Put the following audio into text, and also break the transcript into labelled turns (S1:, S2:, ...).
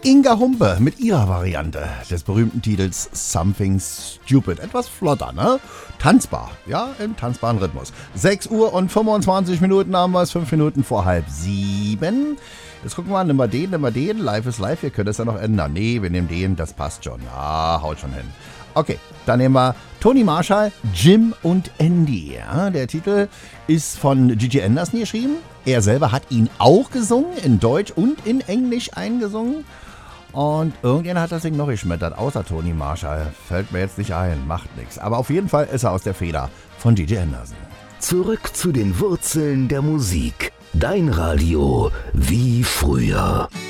S1: Inga Humpe mit ihrer Variante des berühmten Titels Something Stupid. Etwas flotter, ne? Tanzbar, ja, im tanzbaren Rhythmus. 6 Uhr und 25 Minuten haben wir es, 5 Minuten vor 6:30. Jetzt gucken wir mal, nimm mal den, live ist live, ihr könnt es ja noch ändern. Nee, wir nehmen den, das passt schon. Ah, haut schon hin. Okay, dann nehmen wir Tony Marshall, Jim und Andy. Ja, der Titel ist von Gigi Anderson geschrieben. Er selber hat ihn auch gesungen, in Deutsch und in Englisch eingesungen. Und irgendjemand hat das Ding noch geschmettert, außer Tony Marshall. Fällt mir jetzt nicht ein, macht nichts. Aber auf jeden Fall ist er aus der Feder von Gigi Anderson.
S2: Zurück zu den Wurzeln der Musik. Dein Radio wie früher.